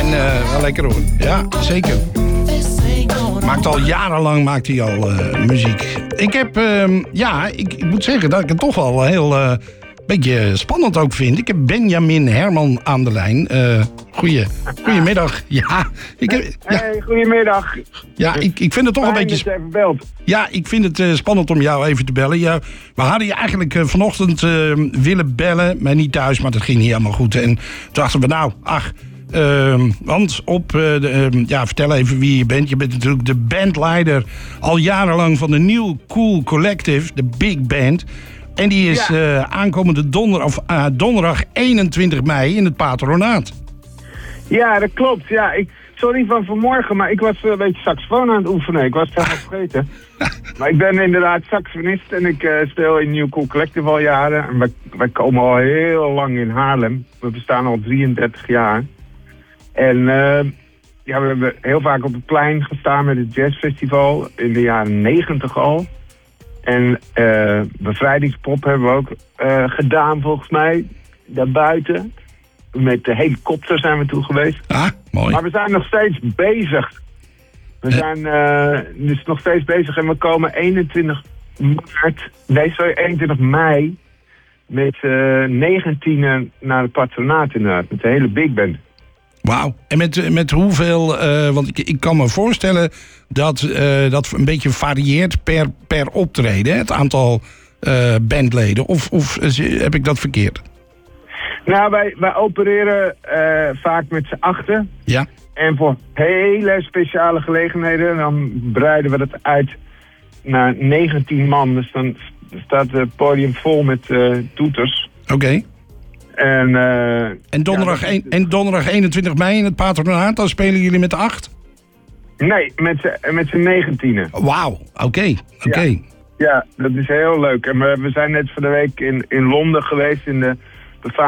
wel lekker hoor. Ja, zeker. Jarenlang maakt hij al muziek. Ik heb, ik moet zeggen dat ik het toch wel heel beetje spannend ook vind. Ik heb Benjamin Herman aan de lijn. Goedemiddag. Ja, Hey, goedemiddag. Ja, ik vind het toch een beetje... Even belt. Ja, ik vind het spannend om jou even te bellen. Ja, we hadden je eigenlijk vanochtend willen bellen, maar niet thuis, maar dat ging niet helemaal goed. En toen dachten we, want vertel even wie je bent. Je bent natuurlijk de bandleider al jarenlang van de New Cool Collective, de Big Band. En die is aankomende donderdag 21 mei in het patronaat. Ja, dat klopt. Ja, sorry van vanmorgen, maar ik was een beetje saxofoon aan het oefenen. Ik was het helemaal vergeten. Maar ik ben inderdaad saxofonist en ik speel in New Cool Collective al jaren. En wij komen al heel lang in Haarlem. We bestaan al 33 jaar. En we hebben heel vaak op het plein gestaan met het jazzfestival in de jaren 90 al. En bevrijdingspop hebben we ook gedaan volgens mij, daarbuiten. Met de helikopter zijn we toe geweest. Ah, mooi. Maar we zijn nog steeds bezig. We zijn dus nog steeds bezig en we komen 21 mei met 19 naar het patronaat inderdaad. Met de hele big band. Wauw. En met hoeveel... want ik kan me voorstellen dat een beetje varieert per optreden, hè? Het aantal bandleden. Of heb ik dat verkeerd? Nou, wij opereren vaak met z'n achten. Ja. En voor hele speciale gelegenheden, dan breiden we dat uit naar 19 man. Dus dan staat het podium vol met toeters. Oké. En donderdag 21 mei in het patronaat, dan spelen jullie met 8? Nee, met z'n 19. Wauw, oké. Ja, dat is heel leuk. En we zijn net van de week in Londen geweest in de